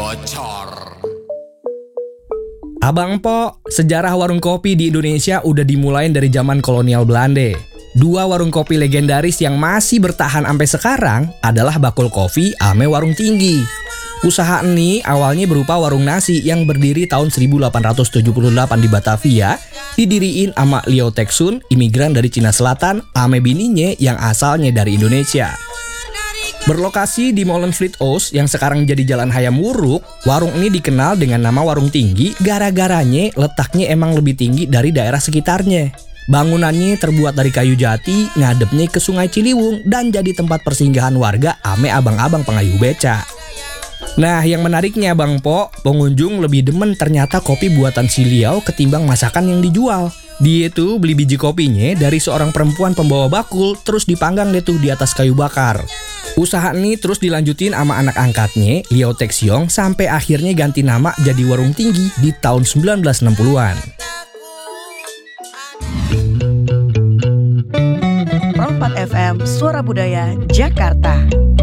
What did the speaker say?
bocor. Abang Po, sejarah warung kopi di Indonesia udah dimulai dari zaman kolonial Belanda. Dua warung kopi legendaris yang masih bertahan sampai sekarang adalah Bakul Kopi ame Warung Tinggi. Usaha ini awalnya berupa warung nasi yang berdiri tahun 1878 di Batavia, didiriin ama Liao Teksun, imigran dari Cina Selatan, ame bininya yang asalnya dari Indonesia. Berlokasi di Molenfleet Oast yang sekarang jadi Jalan Hayam Wuruk, warung ini dikenal dengan nama Warung Tinggi gara-garanya letaknya emang lebih tinggi dari daerah sekitarnya. Bangunannya terbuat dari kayu jati, ngadepnya ke Sungai Ciliwung dan jadi tempat persinggahan warga ame abang-abang pengayuh beca. Nah, yang menariknya Bang Po, pengunjung lebih demen ternyata kopi buatan si Liao ketimbang masakan yang dijual. Dia tuh beli biji kopinya dari seorang perempuan pembawa bakul, terus dipanggang deh tuh di atas kayu bakar. Usaha ini terus dilanjutin sama anak angkatnya, Liao Texiong, sampai akhirnya ganti nama jadi Warung Tinggi di tahun 1960-an. Pro 4 FM, Suara Budaya, Jakarta.